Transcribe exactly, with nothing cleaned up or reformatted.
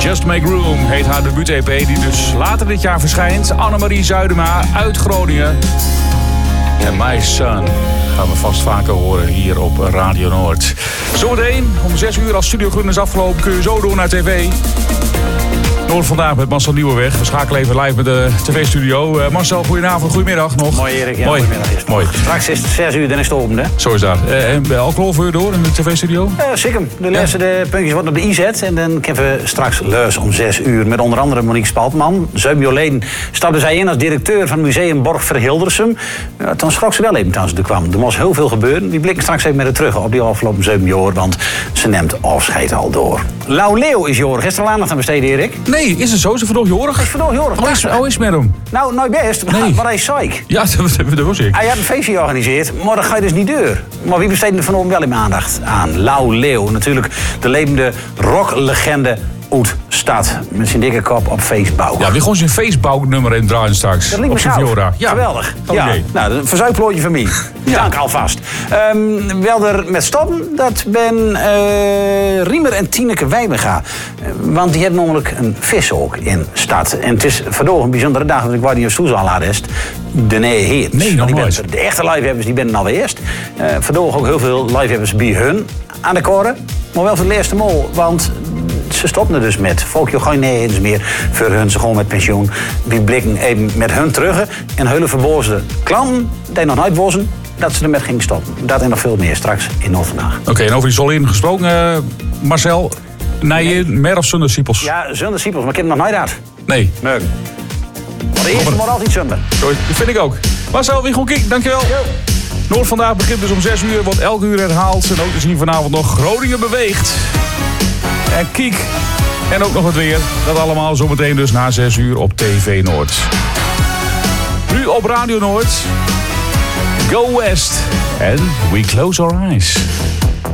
Just Make Room heet haar debuut-E P, die dus later dit jaar verschijnt. Annemarie Zuidema uit Groningen. En My Son gaan we vast vaker horen hier op Radio Noord. Zometeen om zes uur als Studio Groen is afgelopen kun je zo door naar tv. Noord vandaag met Marcel Nieuwenweg. We schakelen even live met de tv-studio. Uh, Marcel, goedenavond, goedemiddag nog. Mooi Erik, ja, Mooi. goedemiddag. Is Mooi. Straks is het zes uur, dan is het open, hè? Zo is dat. Uh, en bij alcohol voor je door in de tv-studio? Uh, zeker. De laatste ja. de puntjes worden op de i zet. En dan kunnen we straks leus om zes uur met onder andere Monique Spaltman. Zeubio Leen stapte zij in als directeur van het museum Borg Verhildersum. Uh, toen schrok ze wel even toen ze er kwam. Er moest heel veel gebeuren. Die blikken straks even met haar terug op die afgelopen zeven jaar. Want ze neemt afscheid al door. Lau Leeuw is jorig. Is er al aandacht aan besteden, Erik? Nee, is het zo? Is het vandaag jorig? Is vandaag jorig. Hoe is, hoe is het met hem? Nou, nooit best. Nee. Maar hij is zeik. Ja, dat, dat, dat was ik. Hij had een feestje georganiseerd, maar dat ga je dus niet deur. Maar wie besteedde er vanavond wel in aandacht aan? Lau Leeuw, natuurlijk de levende rocklegende uit stad. Met zijn dikke kop op Facebook. Ja, wie gewoon zijn Facebook-nummer in draaien straks. Dat liep me op zijn Fiora. Ja. Geweldig. Oh, ja. nee. Nou, een verzuiplootje van mij. Ja. Dank alvast. Um, wel er met stoppen, dat ben uh, Riemer en Tineke Wijbega. Uh, want die hebben namelijk een vishoek in stad. En het is vandaag een bijzondere dag, want ik wou die een stoel aan is. De nee heet. Nee, nog nooit. De echte livehebbers die ben al eerst. Uh, vandaag ook heel veel livehebbers bij hun aan de koren. Maar wel voor de eerste mol, want ze stoppen er dus met. Volkje geen nee dus meer voor hun, ze gewoon met pensioen. Die blikken even met hun terug. En hele verbozen klanten, die nog nooit wozen, dat ze ermee gingen stoppen. Dat en nog veel meer straks in Noord vandaag. Oké, okay, en over die Zolin gesproken, uh, Marcel. Nee, nee. Meer of zonder Siepels? Ja, zonder Siepels, maar ik heb hem nog nooit gehad. Nee. Nee. Maar de eerste moet altijd zonder. Sorry, dat vind ik ook. Marcel, wie goed kijkt, dankjewel. Yo. Noord vandaag begint dus om zes uur, wordt elke uur herhaald. En ook te zien vanavond nog Groningen beweegt. En Kiek. En ook nog wat weer. Dat allemaal zometeen dus na zes uur op T V Noord. Nu op Radio Noord. Go West. En We Close Our Eyes.